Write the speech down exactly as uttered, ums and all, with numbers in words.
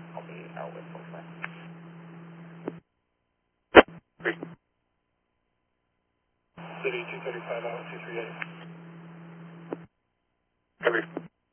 I'll be out with Volkswagen. City two thirty-five out two three eight. Copy.